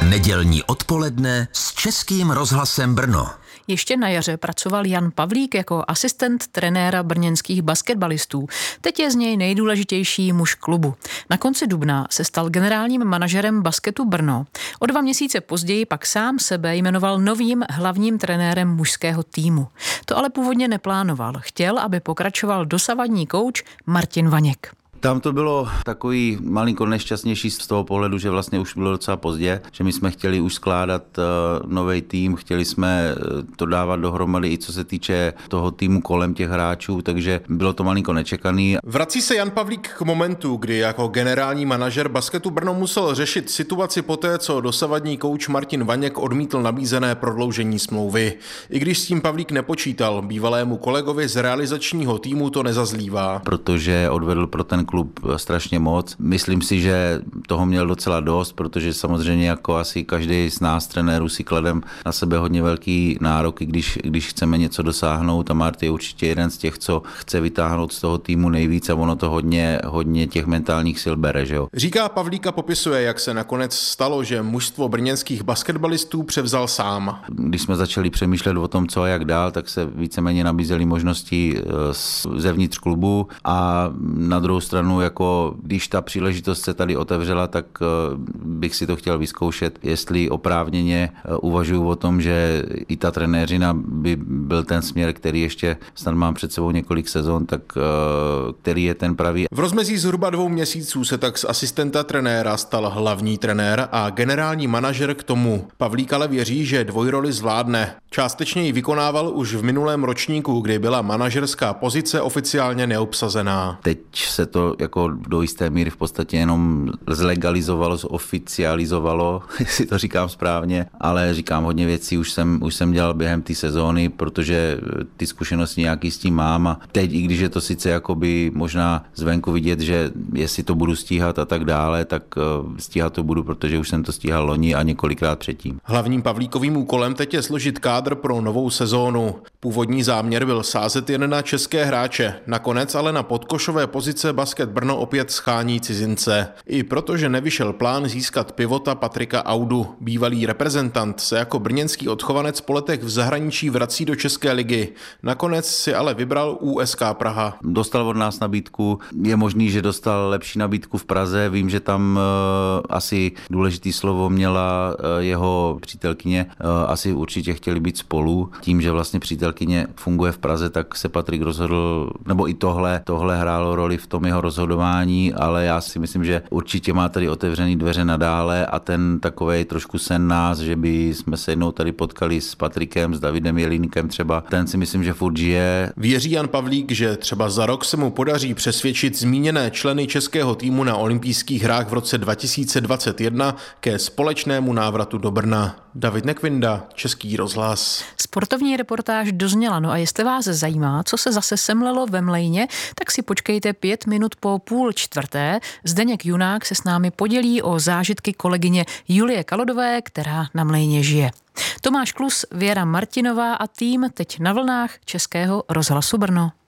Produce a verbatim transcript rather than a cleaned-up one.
Nedělní odpoledne s Českým rozhlasem Brno. Ještě na jaře pracoval Jan Pavlík jako asistent trenéra brněnských basketbalistů. Teď je z něj nejdůležitější muž klubu. Na konci dubna se stal generálním manažerem basketu Brno. O dva měsíce později pak sám sebe jmenoval novým hlavním trenérem mužského týmu. To ale původně neplánoval. Chtěl, aby pokračoval dosavadní kouč Martin Vaněk. Tam to bylo takový malinko nešťastnější z toho pohledu, že vlastně už bylo docela pozdě, že my jsme chtěli už skládat uh, nový tým, chtěli jsme to dávat dohromady i co se týče toho týmu kolem těch hráčů, takže bylo to malinko nečekaný. Vrací se Jan Pavlík k momentu, kdy jako generální manažer basketu Brno musel řešit situaci poté, co dosavadní kouč Martin Vaněk odmítl nabízené prodloužení smlouvy. I když s tím Pavlík nepočítal, bývalému kolegovi z realizačního týmu to nezazlívá. Protože odvedl pro ten klub strašně moc. Myslím si, že toho měl docela dost, protože samozřejmě jako asi každý z nás trenérů si kladem na sebe hodně velký nárok, když, když chceme něco dosáhnout, a Marty je určitě jeden z těch, co chce vytáhnout z toho týmu nejvíc, a ono to hodně, hodně těch mentálních sil bere, že jo. Říká Pavlík a popisuje, jak se nakonec stalo, že mužstvo brněnských basketbalistů převzal sám. Když jsme začali přemýšlet o tom, co a jak dál, tak se víceméně nabízely možnosti zevnitř klubu, a na druhou stranu jako když ta příležitost se tady otevřela, tak bych si to chtěl vyzkoušet, jestli oprávněně uvažuji o tom, že i ta trenéřina by byl ten směr, který ještě snad mám před sebou několik sezon, tak který je ten pravý. V rozmezí zhruba dvou měsíců se tak z asistenta trenéra stal hlavní trenér a generální manažer k tomu. Pavlík ale věří, že dvojroli zvládne. Částečně ji vykonával už v minulém ročníku, kdy byla manažerská pozice oficiálně neobsazená. Teď se to jako do jisté míry v podstatě jenom zlegalizovalo, zoficializovalo, jestli to říkám správně, ale říkám, hodně věcí už jsem, už jsem dělal během té sezóny, protože ty zkušenosti nějaký s tím mám, a teď, i když je to sice jakoby možná zvenku vidět, že jestli to budu stíhat a tak dále, tak stíhat to budu, protože už jsem to stíhal loni a několikrát předtím. Hlavním Pavlíkovým úkolem teď je složit kádr pro novou sezónu. Původní záměr byl sázet jen na české hráče, nakonec ale na podkošové pozice Basket Brno opět schání cizince. I protože nevyšel plán získat pivota Patrika Audu. Bývalý reprezentant se jako brněnský odchovanec po letech v zahraničí vrací do České ligy. Nakonec si ale vybral U S K Praha. Dostal od nás nabídku, je možný, že dostal lepší nabídku v Praze. Vím, že tam uh, asi důležitý slovo měla uh, jeho přítelkyně. Uh, asi určitě chtěli být spolu. Tím, že vlastně přítelkyně funguje v Praze, tak se Patrik rozhodl, nebo i tohle, tohle hrálo roli v tom jeho rozhodování, ale já si myslím, že určitě má tady otevřený dveře nadále, a ten takovej trošku sen nás, že by jsme se jednou tady potkali s Patrikem, s Davidem Jelínkem třeba, ten si myslím, že furt žije. Věří Jan Pavlík, že třeba za rok se mu podaří přesvědčit zmíněné členy českého týmu na olympijských hrách v roce dva tisíce dvacet jedna ke společnému návratu do Brna. David Nekvinda, Český rozhlas. Sportovní reportáž dozněla, no a jestli vás zajímá, co se zase semlelo ve Mlejně, tak si počkejte pět minut po půl čtvrté. Zdeněk Junák se s námi podělí o zážitky kolegyně Julie Kalodové, která na Mlejně žije. Tomáš Klus, Věra Martinová a tým teď na vlnách Českého rozhlasu Brno.